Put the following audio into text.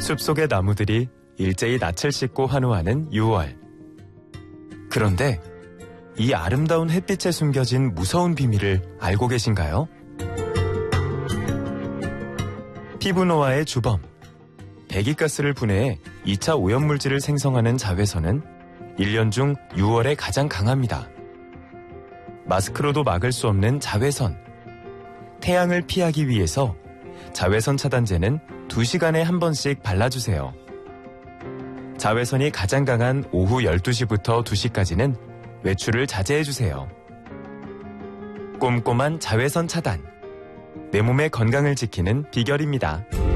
숲속의 나무들이 일제히 낯을 씻고 환호하는 6월. 그런데 이 아름다운 햇빛에 숨겨진 무서운 비밀을 알고 계신가요? 피부 노화의 주범, 배기가스를 분해해 2차 오염물질을 생성하는 자외선은 1년 중 6월에 가장 강합니다. 마스크로도 막을 수 없는 자외선. 태양을 피하기 위해서 자외선 차단제는 2시간에 한 번씩 발라주세요. 자외선이 가장 강한 오후 12시부터 2시까지는 외출을 자제해주세요. 꼼꼼한 자외선 차단. 내 몸의 건강을 지키는 비결입니다.